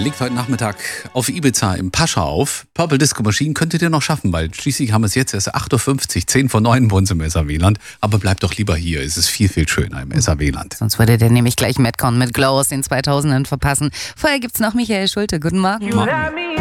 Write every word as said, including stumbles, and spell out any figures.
legt heute Nachmittag auf Ibiza im Pascha auf. Purple Disco Machine könntet ihr noch schaffen, weil schließlich haben wir es jetzt erst acht Uhr fünfzig, zehn vor neun bei uns im S A W-Land. Aber bleibt doch lieber hier, es ist viel, viel schöner im S A W-Land. Sonst würde der nämlich gleich Madcon mit Glow aus den zweitausendern verpassen. Vorher gibt's noch Michael Schulte. Guten Morgen. Morgen.